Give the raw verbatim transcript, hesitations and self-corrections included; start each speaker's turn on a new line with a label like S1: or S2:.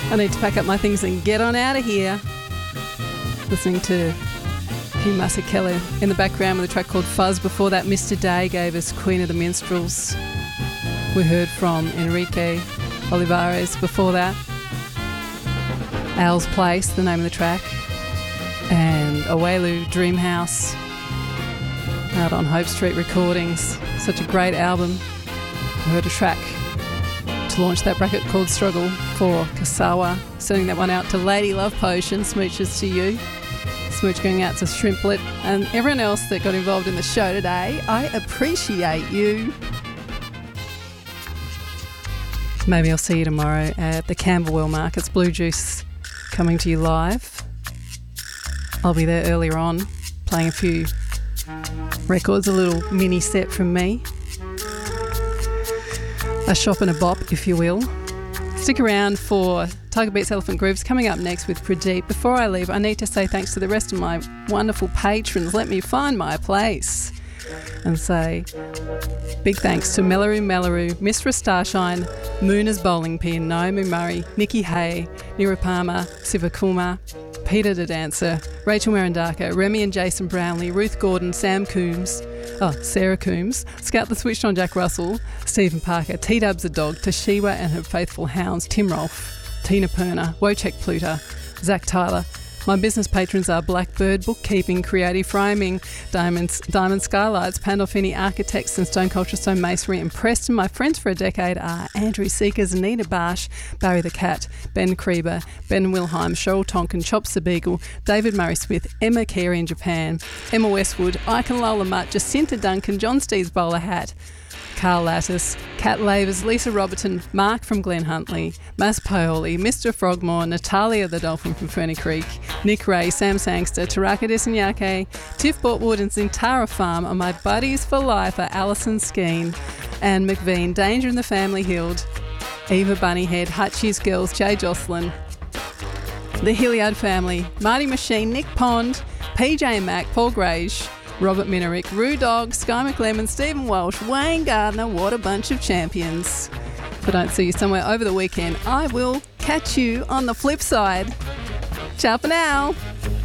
S1: I need to pack up my things and get on out of here. Listening to Hugh Masekela in the background with a track called Fuzz. Before that, Mister Day gave us Queen of the Minstrels. We heard from Enrique Olivares before that. Al's Place, the name of the track. And Awelu Dream House out on Hope Street Recordings. Such a great album. We heard a track to launch that bracket called Struggle for Kasawa. Sending that one out to Lady Love Potion. Smooches to you. Smooch going out to Shrimplet and everyone else that got involved in the show today. I appreciate you. Maybe I'll see you tomorrow at the Camberwell Markets. Blue Juice coming to you live. I'll be there earlier on playing a few records, a little mini set from me. A shop and a bop, if you will. Stick around for Tiger Beats Elephant Grooves coming up next with Pradeep. Before I leave, I need to say thanks to the rest of my wonderful patrons. Let me find my place and say big thanks to Mellaroo Mellaroo, Mistress Starshine, Moona's Bowling Pin, Naomi Murray, Nikki Hay, Nira Palmer, Sivakuma, Peter the Dancer, Rachel Marandaka, Remy and Jason Brownlee, Ruth Gordon, Sam Coombs, oh, Sarah Coombs, Scout the Switched on Jack Russell, Stephen Parker, T-Dubs the Dog, Toshiba and her faithful hounds, Tim Rolfe, Tina Perner, Wojciech Pluter, Zach Tyler. My business patrons are Blackbird, Bookkeeping, Creative Framing, Diamonds, Diamond Skylights, Pandolfini Architects and Stone Culture Stone Masonry and Preston. My friends for a decade are Andrew Seekers, Anita Barsh, Barry the Cat, Ben Krieber, Ben Wilhelm, Cheryl Tonkin, Chops the Beagle, David Murray Smith, Emma Carey in Japan, Emma Westwood, Icon Lola Mutt, Jacinta Duncan, John Steve's Bowler Hat, Carl Lattis, Kat Lavers, Lisa Robertson, Mark from Glen Huntley, Mas Paoli, Mister Frogmore, Natalia the Dolphin from Ferny Creek, Nick Ray, Sam Sangster, Taraka Disanyake, Tiff Bortwood and Zintara Farm are my buddies for life are Alison Skeen, Anne McVean, Danger in the Family Hild, Eva Bunnyhead, Hutchie's Girls, Jay Jocelyn, the Hilliard family, Marty Machine, Nick Pond, P J Mack, Paul Grage, Robert Minerick, Roo Dog, Sky McLemmon, Stephen Walsh, Wayne Gardner. What a bunch of champions. If I don't see you somewhere over the weekend, I will catch you on the flip side. Ciao for now.